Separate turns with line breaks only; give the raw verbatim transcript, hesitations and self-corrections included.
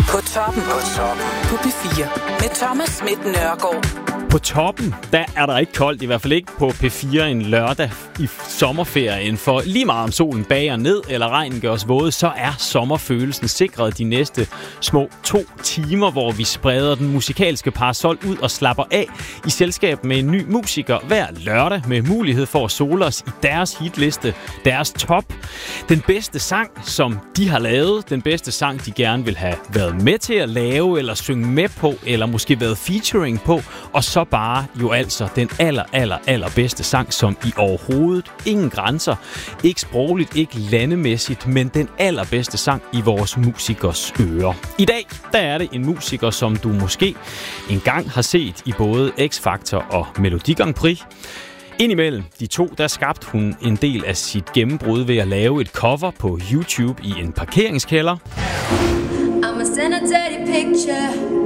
På toppen. På toppen. På P fire. Med Thomas Schmidt Nørgaard.
På toppen, der er der ikke koldt, i hvert fald ikke på P fire en lørdag i sommerferien. For lige meget om solen bager ned, eller regnen gør os våde, så er sommerfølelsen sikret de næste små to timer, hvor vi spreder den musikalske parasol ud og slapper af i selskab med en ny musiker hver lørdag med mulighed for at sole os i deres hitliste, deres top. Den bedste sang, som de har lavet, den bedste sang, de gerne vil have været med til at lave, eller synge med på, eller måske været featuring på, og så bare jo altså den aller, aller, aller bedste sang, som i overhovedet ingen grænser, ikke sprogligt, ikke landemæssigt, men den allerbedste sang i vores musikers ører. I dag, der er det en musiker, som du måske engang har set i både X-Factor og Melodi Grand Prix. Indimellem de to, der skabte hun en del af sit gennembrud ved at lave et cover på YouTube i en parkeringskælder.
I'm a sanitary picture.